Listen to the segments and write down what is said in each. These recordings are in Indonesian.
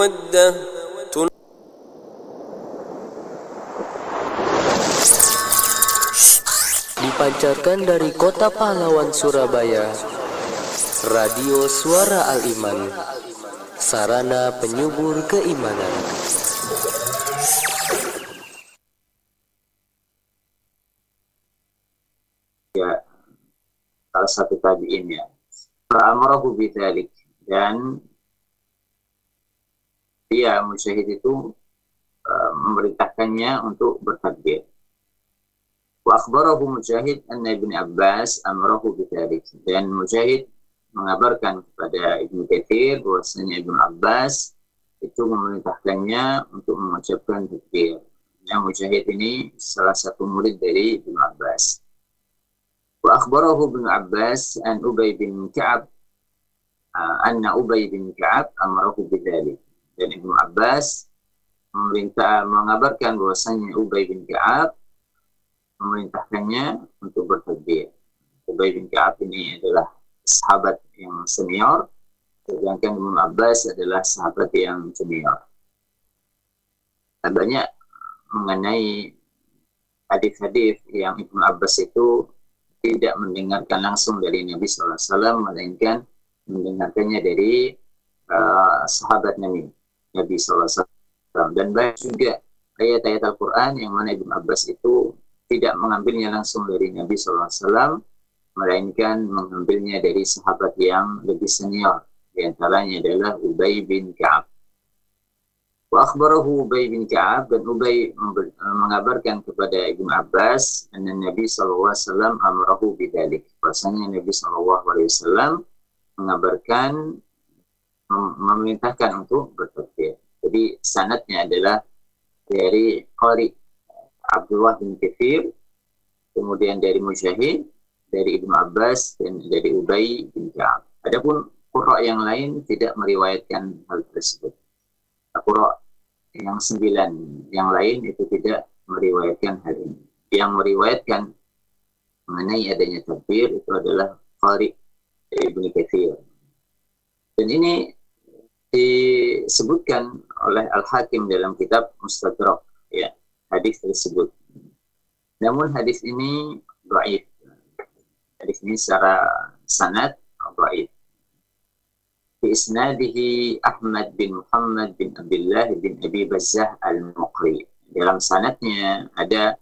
Dipancarkan dari Kota Pahlawan Surabaya, Radio Suara Al-Iman, sarana penyubur keimanan. Ya, salah satu tabi'in ya. Fa'amarahu bidzalik, dan dia Musyahid itu memerintahkannya untuk bertakbir. Wa akhbarahu Musyahid anna Ibnu Abbas amarahu bidzalik, dan Musyahid mengabarkan kepada Ibnu Katsir bahwasanya Ibnu Abbas itu memerintahkannya untuk mengucapkan takbir. Yang Musyahid ini salah satu murid dari Ibnu Abbas. Wa akhbarahu Ibnu Abbas an Ubay bin Ka'ab anna Ubay bin Ka'ab amarahu bidzalik, dan Ibnu Abbas mengabarkan bahwasanya Ubay bin Ka'ab memerintahkannya untuk bertakbir. Ubay bin Ka'ab ini adalah sahabat yang senior, sedangkan Ibnu Abbas adalah sahabat yang junior. Dan banyak mengenai hadis-hadis yang Ibnu Abbas itu tidak mendengarkan langsung dari Nabi SAW, melainkan mendengarkannya dari sahabat Nabi SAW. Dan banyak juga ayat-ayat Al-Quran yang mana Ibnu Abbas itu tidak mengambilnya langsung dari Nabi SAW, melainkan mengambilnya dari sahabat yang lebih senior. Di antaranya adalah Ubay bin Ka'ab. Wa akhbarahu Ubay bin Ka'ab, dan Ubay mengabarkan kepada Ibnu Abbas anna Nabi SAW amarahu bidzalik, bahwasanya Nabi SAW mengabarkan, memerintahkan untuk bertakbir. Jadi sanadnya adalah dari Qari Abdullah bin Katsir, kemudian dari Musyahid, dari Ibnu Abbas, dan dari Ubay bin Ka'ab. Adapun qurra yang lain tidak meriwayatkan hal tersebut. Qurra yang 9 yang lain itu tidak meriwayatkan hal ini. Yang meriwayatkan mengenai adanya takbir itu adalah Qari Ibnu Katsir. Dan ini disebutkan oleh Al-Hakim dalam kitab Mustadrak, ya, hadis tersebut. Namun hadis ini dhaif. Hadis ini secara sanad dhaif. Fi isnadihi Ahmad bin Muhammad bin Abdullah bin Abi Bazzah al-Muqri. Dalam sanadnya ada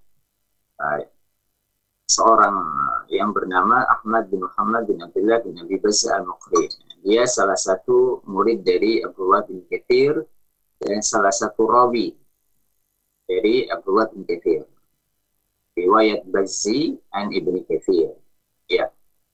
seorang yang bernama Ahmad bin Muhammad bin Abdullah bin Abi Bazzah al-Muqri. Dia salah satu murid dari Abdullah bin Katsir dan salah satu rawi dari Abdullah bin Katsir. Riwayat Bazzi an Ibnu Katsir. Ya.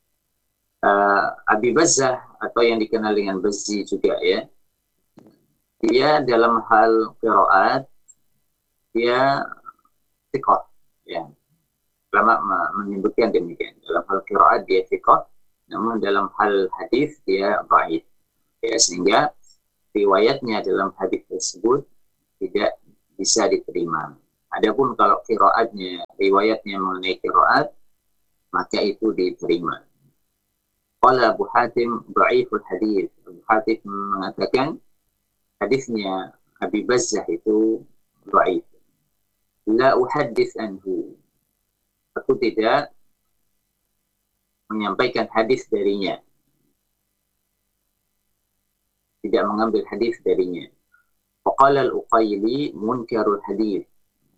Abi Bazzah atau yang dikenal dengan Bazzi juga, ya. Dia dalam hal qiraat dia thiqah, ya. Ulama menyebutkan demikian. Dalam hal qiraat dia thiqah, namun dalam hal hadis dia dhaif. Ya, sehingga riwayatnya dalam hadis tersebut tidak bisa diterima. Adapun kalau qiraatnya, riwayatnya mengenai qiraat, maka itu diterima. Qala Abu Hatim dhaiful hadis. Abu Hatim mengatakan hadisnya Abi Bazzah itu dhaif. La uhaddits anhu. Aku tidak menyampaikan hadis darinya, tidak mengambil hadis darinya. Waqala al-Uqayli munkarul hadis.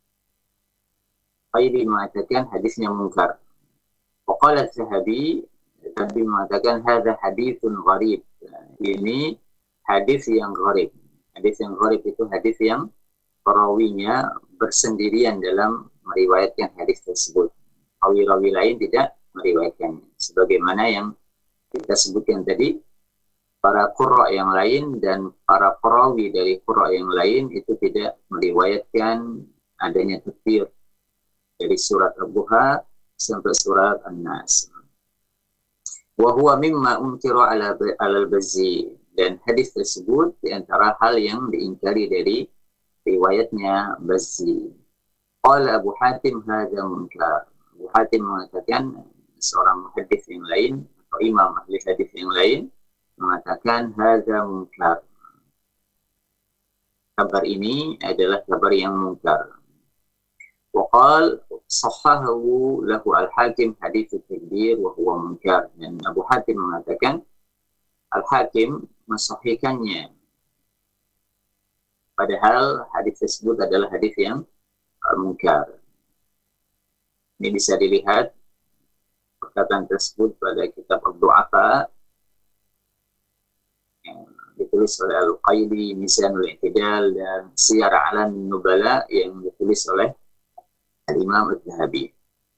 Uqayli mengatakan hadisnya munkar. Waqala al-Zahabi, tapi mengatakan hadza haditsun gharib. Ini hadis yang gharib. Hadis yang gharib itu hadis yang perawinya bersendirian dalam meriwayatkan hadis tersebut. Rawi-rawi lain tidak meriwayatkannya. Sebagaimana yang kita sebutkan tadi, para qurra yang lain dan para perawi dari qurra yang lain itu tidak meriwayatkan adanya takbir dari surat Ad-Duha sampai surat An-Nas. Wa huwa mimma unkira ala al-Bazzi, dan hadis tersebut di antara hal yang diingkari dari riwayatnya Bazzi. Qala Abu Hatim hadza munkar. Abu Hatim mengatakan, seorang muhaddits yang lain atau imam ahli hadis yang lain mengatakan hadza munkar. kabar ini adalah kabar yang munkar. Waqal sahahahu lahu al-Hakim hadits at-takbir wa huwa munkar. Dan Abu Hatim mengatakan Al-Hakim mensahihkannya. Padahal hadis tersebut adalah hadis yang munkar. Ini bisa dilihat perkataan tersebut pada kitab Ad-Du'afa yang ditulis oleh Al-Qaidi, Mizanul I'tidal, dan Siyar A'lam Nubala yang ditulis oleh Al-Imam Al-Zahabi.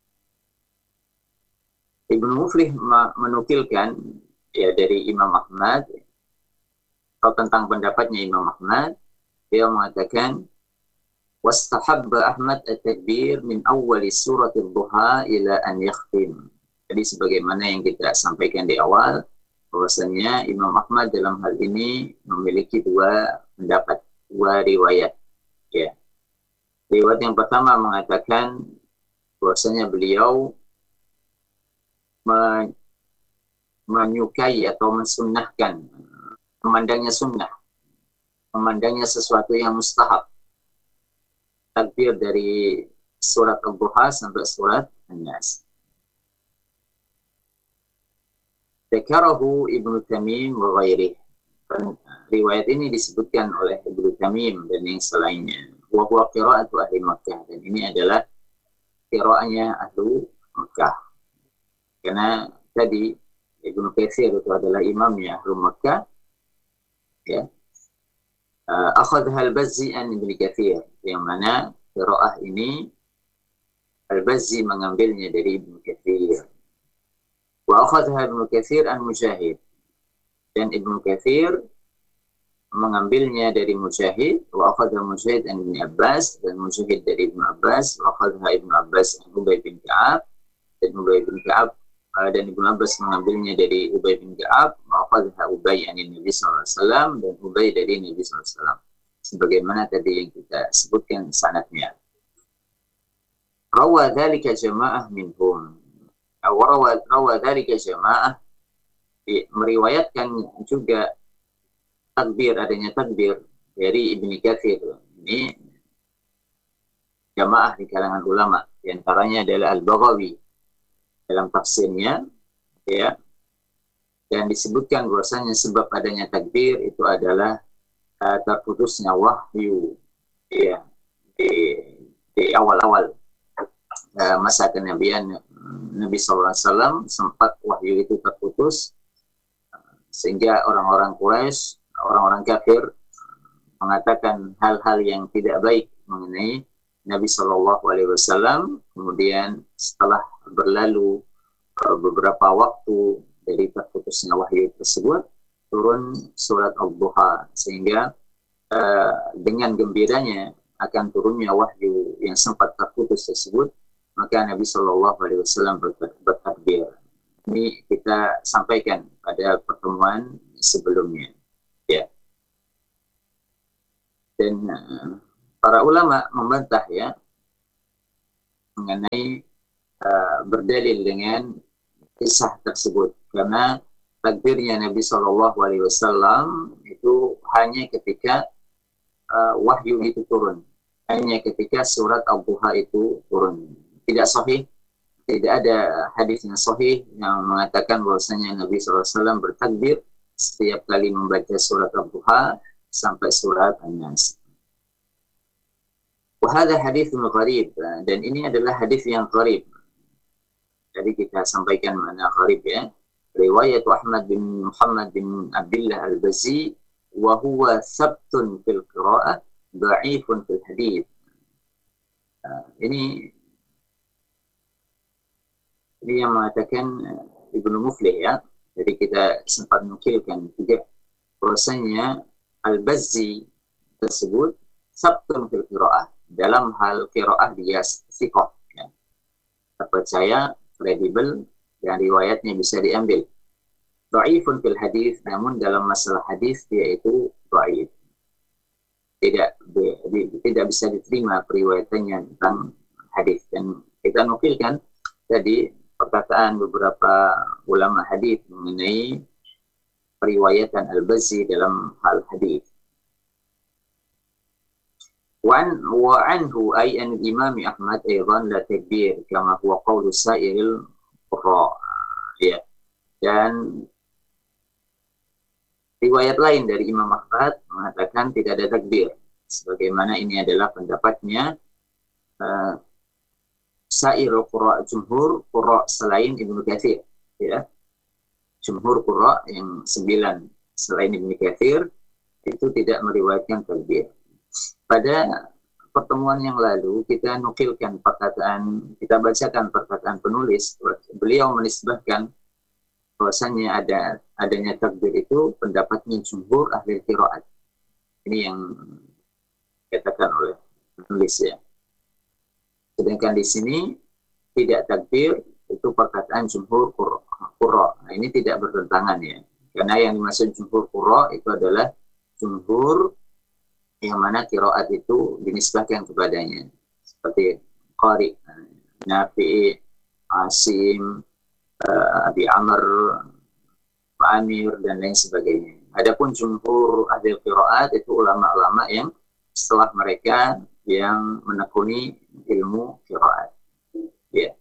Ibnu Muflih menukilkan ya dari Imam Ahmad atau tentang pendapatnya Imam Ahmad, dia mengatakan wastahabba Ahmad at-takbir min awwali surat ad-duha ila an yakhtim. Jadi sebagaimana yang kita sampaikan di awal, bahwasanya Imam Ahmad dalam hal ini memiliki dua pendapat, dua riwayat. Ya. Riwayat yang pertama mengatakan bahwasanya beliau menyukai atau mensunnahkan, memandangnya sunnah, memandangnya sesuatu yang mustahab. Takbir dari surat Al-Duha sampai surat An-Nas. Dzakarahu Ibnu Tamim wa ghairihi. Riwayat ini disebutkan oleh Ibnu Tamim dan yang selainnya. Wa huwa qira'atu ahli Makkah. Dan ini adalah qira'ahnya ahli Makkah. Karena tadi Ibnu Katsir itu adalah imamnya ahli Makkah. Ya. Akhadha al-Bazzi an Ibnu Katsir. Yang mana qira'ah ini al-Bazzi mengambilnya dari Ibnu Katsir. Wa akhadha Ibnu Katsir an Mujahid. Dan Ibnu Katsir mengambilnya dari Mujahid. Wa akhadha Mujahid an Ibnu Abbas. Dan Mujahid dari Ibnu Abbas. Wa akhadha Ibnu Abbas an Ubay bin Ka'ab. Dan Ubay bin Ka'ab dan Ibnu Abbas mengambilnya dari Ubay bin Ka'ab. Wa akhadha Ubay an Nabi sallallahu alaihi wasallam. Dan Ubay dari Nabi sallallahu alaihi wasallam. Sebagaimana tadi yang kita sebutkan sanadnya. Rawa dzalika jama'ah minhum. Rawa dzalika jama'ah, meriwayatkan juga adanya takbir dari Ibnu Katsir. Ini jamaah di kalangan ulama, di antaranya adalah Al-Baghawi dalam tafsirnya, ya. Dan disebutkan bahwasanya sebab adanya takbir itu adalah terputusnya wahyu, ya, di awal-awal masa kenabian Nabi SAW sempat wahyu itu terputus, sehingga orang-orang Quraisy, orang-orang kafir mengatakan hal-hal yang tidak baik mengenai Nabi SAW. Kemudian setelah berlalu beberapa waktu dari terputusnya wahyu tersebut, turun surat Al-Duha, sehingga dengan gembiranya akan turunnya wahyu yang sempat terputus tersebut, maka Nabi SAW bertakbir. Ini kita sampaikan pada pertemuan sebelumnya. Ya. Dan para ulama membantah, ya, mengenai berdalil dengan kisah tersebut, karena takbirnya Nabi SAW itu hanya ketika wahyu itu turun, hanya ketika surat Al-Duha itu turun. Tidak sahih, tidak ada hadis yang sahih yang mengatakan bahwasanya Nabi SAW bertakbir setiap kali membaca surat Al-Duha sampai surat An-Nas. Wahada hadithun gharib, dan ini adalah hadis yang gharib. Jadi kita sampaikan mana gharib, ya. Riwayat Ahmad bin Muhammad bin Abdullah Al-Bazzi wa huwa sabtun fil qira'ah dha'ifun fil hadith. Ini yang mengatakan Ibnu Muflih, ya. Jadi kita sempat menukilkan juga bahwasanya Al-Bazzi tersebut sabtun fil qira'ah, dalam hal qira'ah dia thiqah, ya, terpercaya, kredibel, dan riwayatnya bisa diambil. Dhaifun fil hadis, namun dalam masalah hadis dia itu dhaif, tidak bisa diterima periwayatannya tentang hadis. Dan kita nukilkan tadi perkataan beberapa ulama hadis mengenai periwayatan Al-Bazzi dalam hal hadis. وعنه أي أن الإمام أحمد أيضا لا تكبير كما هو قول سائر القراء. Ya. Dan riwayat lain dari Imam Ahmad mengatakan tidak ada takbir, sebagaimana ini adalah pendapatnya uh, Sairul Qura, jumhur Qura selain Ibnu Katsir, ya. Jumhur Qura yang 9 selain Ibnu Katsir itu tidak meriwayatkan takbir. Pada pertemuan yang lalu kita nukilkan perkataan, kita bacakan perkataan penulis. Beliau menisbahkan bahwasanya adanya takbir itu pendapatnya jumhur ahli qiraat. Ini yang dikatakan oleh penulis, ya. Sedangkan di sini tidak takbir itu perkataan jumhur qurra. Nah, ini tidak bertentangan, ya. Karena yang dimaksud jumhur qurra itu adalah jumhur yang mana qiraat itu dinisbahkan kepadanya. Seperti Qari, Nafi, Asim, Abi Amr, Amir, dan lain sebagainya. Adapun jumhur ahli qiraat itu ulama-ulama yang setelah mereka yang menekuni ilmu qiraat. Ya.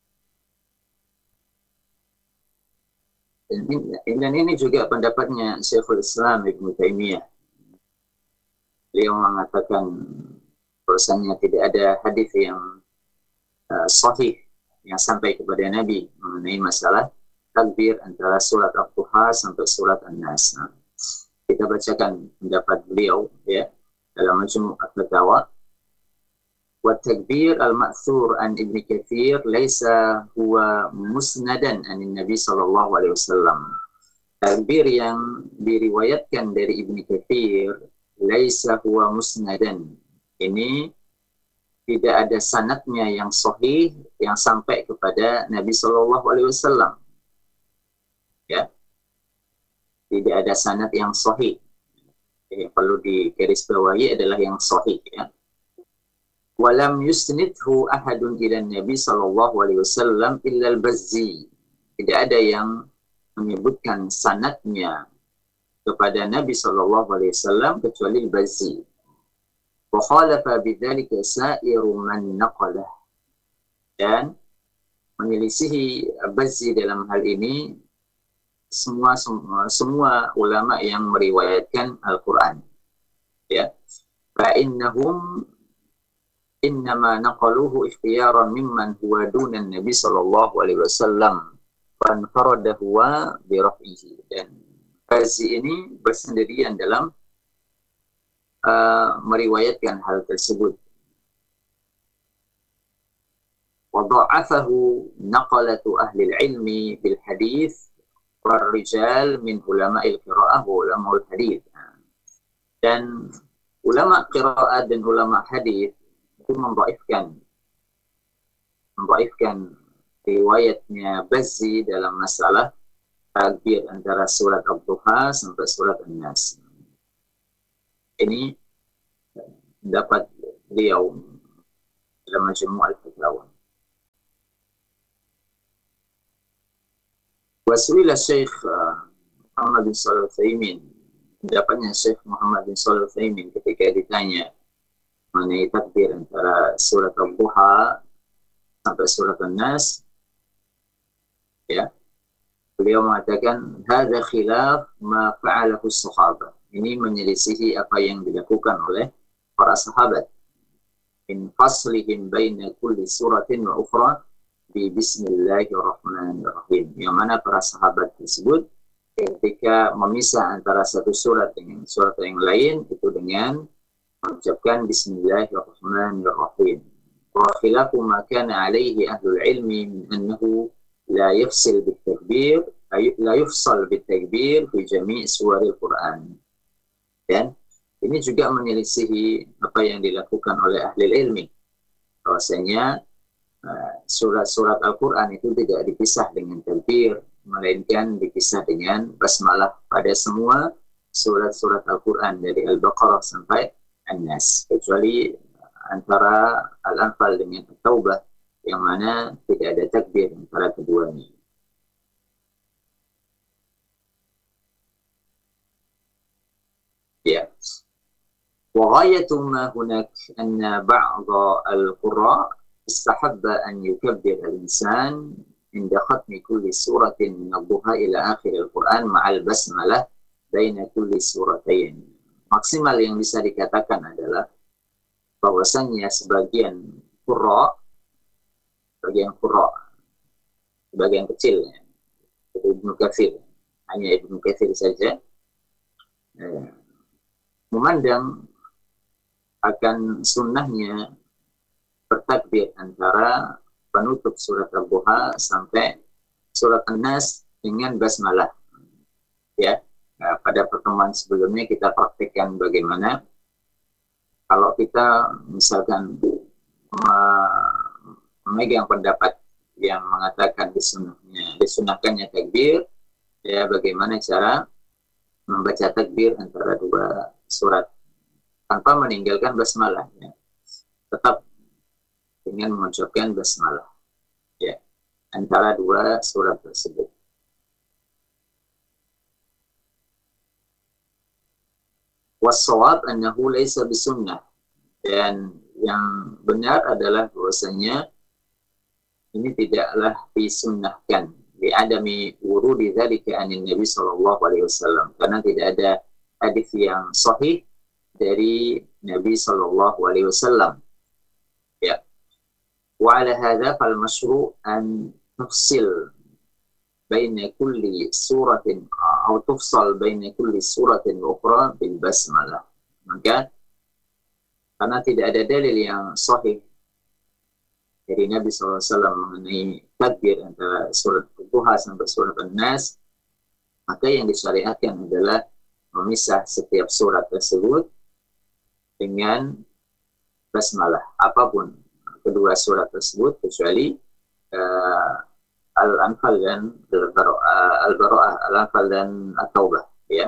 Dan ini juga pendapatnya Syekhul Islam Ibnu Taimiyah. Beliau mengatakan bahwasanya tidak ada hadis yang sahih yang sampai kepada Nabi mengenai masalah takbir antara surat Al-Duha sampai surat An-Nas. Nah, kita bacakan pendapat beliau, ya, dalam Majmu' Al-Fatawa. Wa takbir al-ma'thur an Ibn Katsir laisa huwa musnadan an Nabi sallallahu alaihi wasallam. Takbir yang diriwayatkan dari Ibn Katsir laisa huwa musnadan. Ini tidak ada sanadnya yang sahih yang sampai kepada Nabi sallallahu alaihi wasallam. Ya. Tidak ada sanad yang sahih. Yang perlu digarisbawahi adalah yang sahih, ya. Walam yusnidhu ahadun ila Nabi sallallahu alaihi wasallam illa al-Bazzi. Tidak ada yang menyebutkan sanadnya kepada Nabi sallallahu alaihi wasallam kecuali al-Bazzi. Wa khalafa bidzalika sa'iru man naqalah. Dan menyelisihi Bazzi dalam hal ini semua ulama yang meriwayatkan Al-Qur'an. Ya. Fa innahum innama naqaluhu ikhtiyaran mimman huwa dunan Nabi sallallahu alaihi wasallam fan farada huwa bi raf'ihi. Dan Bazzi ini bersendirian dalam meriwayatkan hal tersebut. Wa dha'afahu naqalatu ahli al-ilmi bil hadits wal rijal min ulama'il qira'ah wa ulama'ul hadits. Dan ulama qira'at dan ulama hadits itu membaifkan riwayatnya Bazzi dalam masalah takbir antara surat Al-Duha sampai surat An-Nas. Ini dapat beliau dalam Majmu' Al-Fatawa. Wasuila Syekh Muhammad bin Shalih Al-Utsaimin, dapatnya Syekh Muhammad bin Shalih Al-Utsaimin ketika ditanya mengenai takbir antara surat Al-Duha sampai surat An-Nas, ya, beliau mengatakan hadza khilaf ma fa'alahu as-sahabah. Ini menyelisihi apa yang dilakukan oleh para sahabat. In faslihim baina kulli suratin wa ukhra bi bismillahirrahmanirrahim. Yang mana para sahabat tersebut ketika memisah antara satu surat dengan surat yang lain itu dengan mengucapkan bismillahirrahmanirrahim. Wa khilafu ma kana alaihi ahlul ilmi min annahu la yafsil bitakbir ay la yufsal bitakbir fi jami' suwaril Quran. Dan ini juga menyelisihi apa yang dilakukan oleh ahli ilmi, bahwasanya surat-surat Al-Quran itu tidak dipisah dengan takbir, melainkan dipisah dengan basmalah pada semua surat-surat Al-Quran dari Al-Baqarah sampai An-Nas, kecuali antara Al-Anfal dengan At-Taubah yang mana tidak ada takbir antara keduanya. Ya. وغاية ما هناك أن بعض القراء استحب أن يكبر الإنسان عند ختم كل سورة من الضحى إلى آخر القرآن مع البسملة بين كل سورتين. Maksimal yang bisa dikatakan adalah bahwasanya sebagian qurra, sebagian kecil, Ibnu Katsir, hanya Ibnu Katsir saja, memandang akan sunnahnya bertakbir antara penutup surat Al-Duha sampai surat An-Nas dengan basmalah. Ya, pada pertemuan sebelumnya kita praktikkan bagaimana kalau kita misalkan memegang pendapat yang mengatakan disunahkannya takbir, ya bagaimana cara membaca takbir antara dua surat tanpa meninggalkan basmalah, ya. Tetap dengan mengucapkan basmalah, ya, antara dua surat tersebut. Was-shawab annahu laisa bisunnah, dan yang benar adalah bahwasanya ini tidaklah disunnahkan, li'adami wurudi dzalika anin Nabi sallallahu alaihi wasallam, karena tidak ada hadis yang sahih dari Nabi sallallahu alaihi wasallam. Ya. Wa ala hadza fal masyru' an tafsil baina kulli suratin atau tufsal baina kulli suratin ukhra bil basmalah. Maka karena tidak ada dalil yang sahih dari Nabi SAW mengenai takbir antara surat Duha sampai surat An-Nas, maka yang disyariatkan adalah memisah setiap surat tersebut dengan basmalah, apapun kedua surat tersebut kecuali Al-Anfal dan Al-Bara'ah, Al-Anfal dan At-Taubah, ya.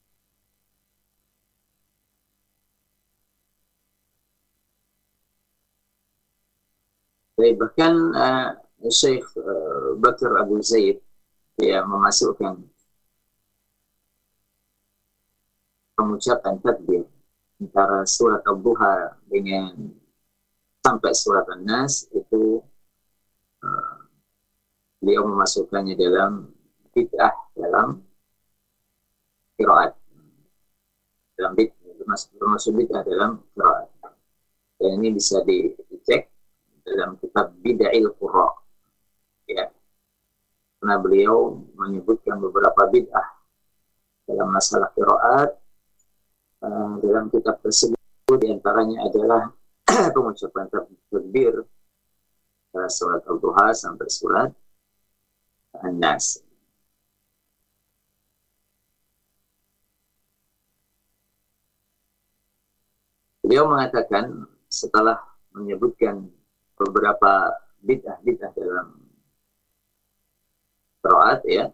Bahkan Syekh Bakr Abu Zaid, ya, memasukkan pengucapan takbir antara surat Al-Duha dengan sampai surat An-Nas itu beliau memasukkannya dalam bid'ah dalam qiraat, dalam termasuk bid'ah dalam qiraat. Dan ini bisa dicek dalam kitab Bid'ahil Qurra, ya, karena beliau menyebutkan beberapa bid'ah dalam masalah qiraat. Dalam kitab tersebut diantaranya adalah pengucapan takbir surat Al-Duha sampai surat An-Nas. Beliau mengatakan setelah menyebutkan beberapa bid'ah dalam qiraat, ya,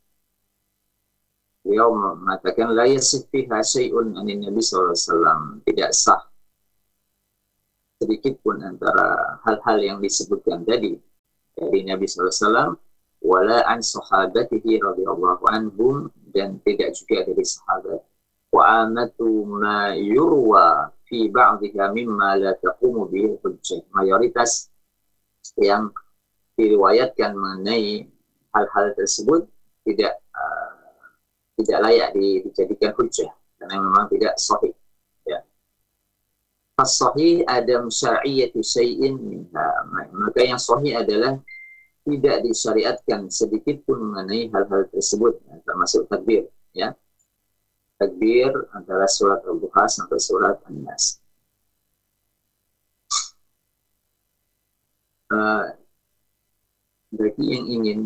beliau mengatakan la yasih fiha syai'un anin Nabi sallallahu alaihi wasallam, tidak sah sedikit pun antara hal-hal yang disebutkan tadi dari Nabi sallallahu alaihi wasallam, wala an sahabatihi radhiyallahu anhum, dan tidak juga dari sahabat. Wa amatu ma yurwa fi ba'dihha mimma la taqumu bihi hujjah, mayoritas yang diriwayatkan mengenai hal-hal tersebut tidak layak dijadikan hujjah karena memang tidak sahih, ya. As-sahih adam syar'iyyati syai'in minha, maka yang sahih adalah tidak disyariatkan sedikit pun mengenai hal-hal tersebut, termasuk takbir, ya. Takbir antara surat Al-Duha sampai surat An-Nas. Bagi yang ingin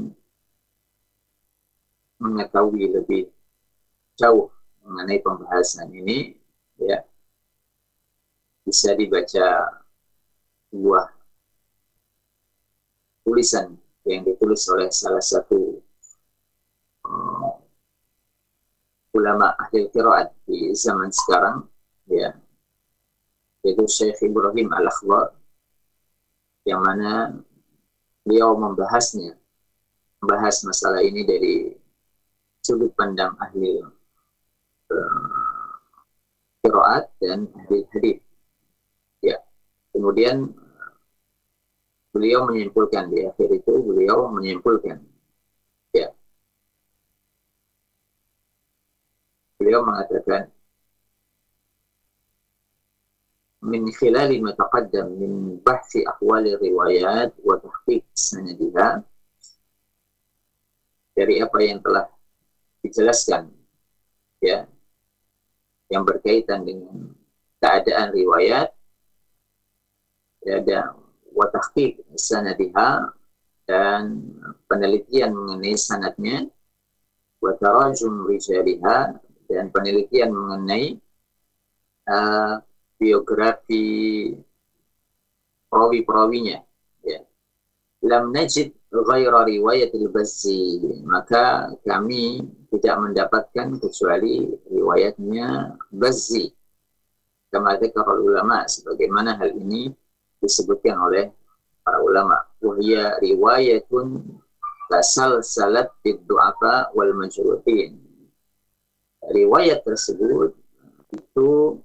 mengetahui lebih jauh mengenai pembahasan ini, ya, bisa dibaca sebuah tulisan yang ditulis oleh salah satu ulama ahli qiraat di zaman sekarang, ya, yaitu Syekh Ibrahim Al-Akhbar, yang mana beliau membahas masalah ini dari sudut pandang ahli qiraat dan ahli hadis. Ya. Kemudian beliau menyimpulkan di akhir itu ya, beliau mengatakan min khilali ma taqaddam min bahsi ahwali riwayat wa tahqiq sanadiha, dari apa yang telah dijelaskan ya yang berkaitan dengan keadaan riwayat, ada wa tahqiq sanadiha, dan penelitian mengenai sanadnya, wa tarajum rijaliha, dan penelitian mengenai biografi perawi-perawinya ya. Lam najid ghaira riwayatil Bazzi, maka kami tidak mendapatkan kecuali riwayatnya Bazzi, kama dzakara ulama, sebagaimana hal ini disebutkan oleh para ulama. Wahia riwayatun tasalsalat bid du'afa wal majruhin. Riwayat tersebut itu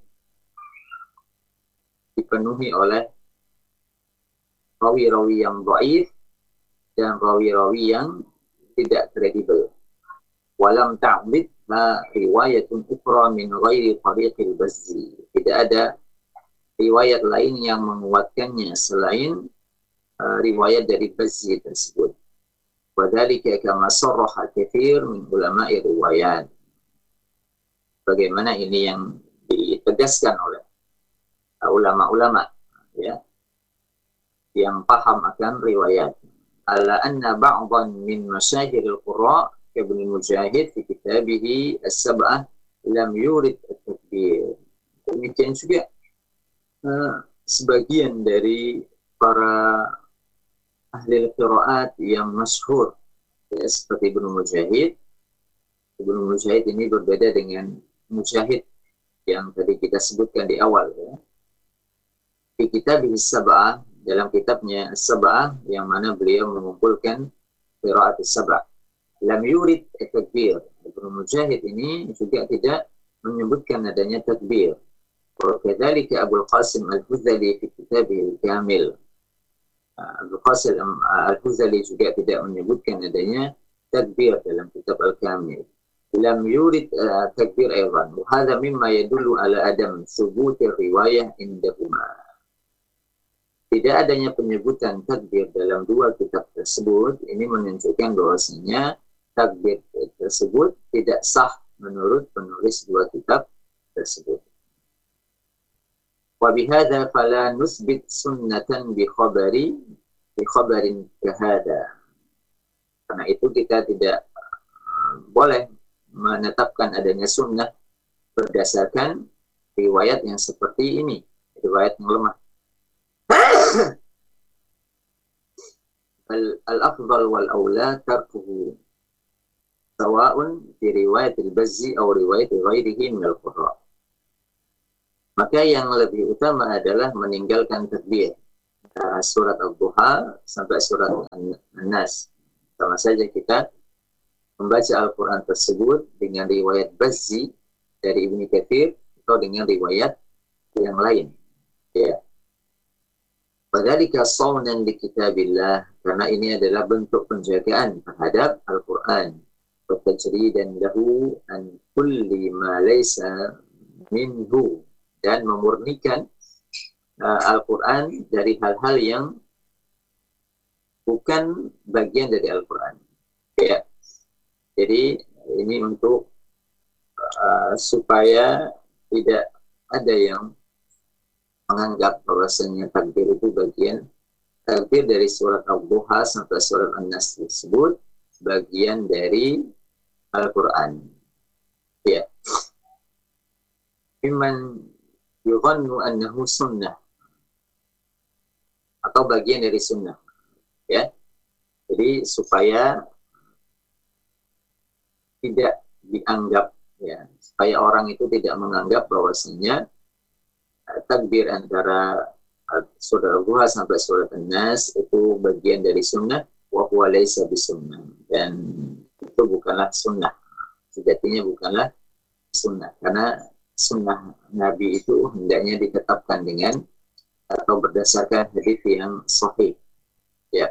dipenuhi oleh rawi-rawi yang dhaif dan rawi-rawi yang tidak kredibel. Walam ta'bid riwayatun ukhra min ghairi tariqil Bazzi. Tidak ada riwayat lain yang menguatkannya selain riwayat dari Bazzi tersebut. Wadzalika kama sarraha katsir min ulama'i riwayat. Bagaimana ini yang ditegaskan oleh ulama-ulama ya yang paham akan riwayat. Ala anna ba'dhan min masyahiril qurra Ibnu Mujahid fi kitabih as-sab'ah lam yurid at-takbir. Demikian juga sebagian dari para ahli qiraat yang masyhur ya, seperti Ibnu Mujahid. Ibnu Mujahid ini berbeda dengan Mujahid yang tadi kita sebutkan di awal ya. Di kitabih as-sab'ah, dalam kitabnya as-sab'ah yang mana beliau mengumpulkan qiraat as-sab'ah, lam yurid at-takbir. Ibnu Mujahid ini juga tidak menyebutkan adanya takbir. Wakadzalika Abu Qasim Al-Huzali fi kitabih al-Kamil. Abu Qasim Al-Huzali juga tidak menyebutkan adanya takbir dalam kitab Al-Kamil. Lam yurid takbir aydan. Wa hadha mimma yadullu ala adam thubut riwayah indahuma. Tidak adanya penyebutan takbir dalam dua kitab tersebut ini menunjukkan bahwasanya takbir tersebut tidak sah menurut penulis dua kitab tersebut. Wa bihadza fala nusbit sunnatan bi khabarin kahada. Karena itu kita tidak boleh menetapkan adanya sunnah berdasarkan riwayat yang seperti ini, riwayat yang lemah. Al-afdal wal awla tarkuhu sawa'un fi riwayat al-Bazzi aw riwayat ghairihi min al-qurra. Maka yang lebih utama adalah meninggalkan takbir surat Al-Duha sampai surat An-Nas. Sama saja kita membaca Al-Quran tersebut dengan riwayat Bazzi dari Ibnu Katsir atau dengan riwayat yang lain ya. Wadzalika shawnan li kitabillah, karena ini adalah bentuk penjagaan terhadap Al-Quran. Wa tajridan lahu an kulli ma laysa minhu, dan memurnikan Al-Quran dari hal-hal yang bukan bagian dari Al-Quran. Ya. Jadi ini untuk supaya tidak ada yang menganggap bahwasanya takbir itu bagian takbir dari surat Al-Duha sampai surat An-Nas tersebut bagian dari Al-Quran. Ya. Mimman yughannu annahu sunnah, atau bagian dari sunnah. Ya. Jadi supaya tidak dianggap ya, supaya orang itu tidak menganggap bahwasanya takbir antara surat Al-Duha sampai surat An-Nas itu bagian dari sunnah, wa huwa laysa bisunnah, dan itu bukanlah sunnah, sejatinya bukanlah sunnah, karena sunnah Nabi itu hendaknya ditetapkan dengan atau berdasarkan hadis yang sahih. Ya.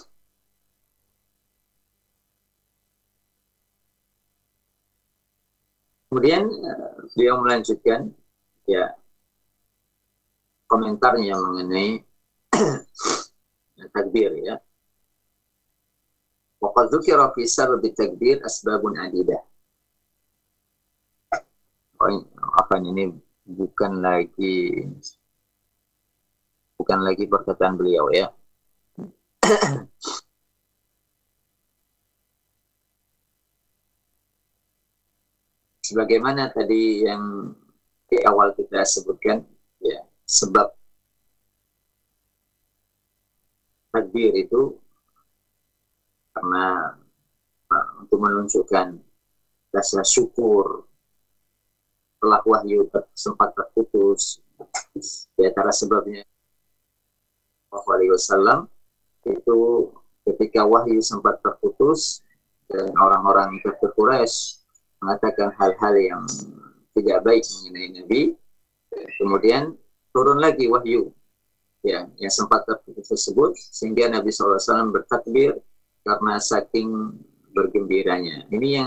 Kemudian beliau melanjutkan ya komentarnya mengenai takbir ya. Wa qad dzukira fi sabab takbir asbabun adidah. Apa ini bukan lagi perkataan beliau ya. Sebagaimana tadi yang di awal kita sebutkan ya, sebab takbir itu karena untuk menunjukkan rasa syukur setelah wahyu sempat terputus. Di antara sebabnya Wasallam itu ketika wahyu sempat terputus dan orang-orang kafir Quraisy mengatakan hal-hal yang tidak baik mengenai Nabi, kemudian turun lagi wahyu ya yang sempat terputus tersebut, sehingga Nabi SAW bertakbir karena saking bergembiranya. Ini yang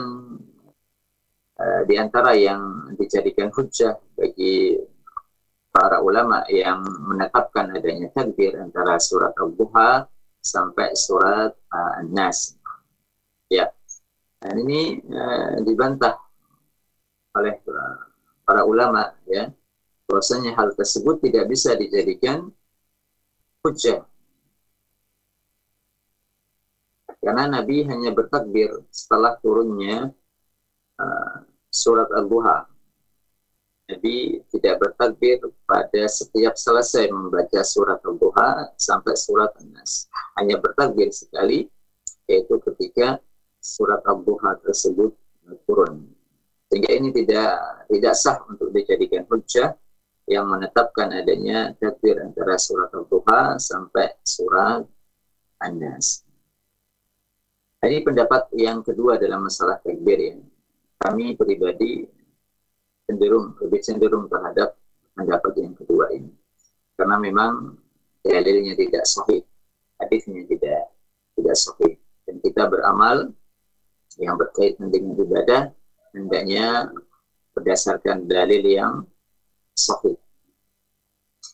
di antara yang dijadikan hujjah bagi para ulama yang menetapkan adanya takbir antara surat Al-Duha sampai surat An-Nas. Ya. Dan ini dibantah oleh para ulama ya, bahwasanya hal tersebut tidak bisa dijadikan hujjah. Karena Nabi hanya bertakbir setelah turunnya surat Al-Duha. Nabi tidak bertakbir pada setiap selesai membaca surat Al-Duha sampai surat An-Nas. Hanya bertakbir sekali, yaitu ketika surat Al-Duha tersebut turun. Sehingga ini tidak sah untuk dijadikan hujjah yang menetapkan adanya takbir antara surat Al-Duha sampai surat An-Nas. Ini pendapat yang kedua dalam masalah takbir ya. Kami pribadi lebih cenderung terhadap pendapat yang kedua ini, karena memang dalilnya tidak sahih, hadisnya tidak sahih, dan kita beramal yang berkaitan dengan ibadah hendaknya berdasarkan dalil yang sahih.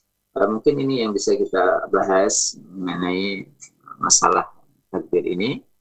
Mungkin ini yang bisa kita bahas mengenai masalah takbir ini.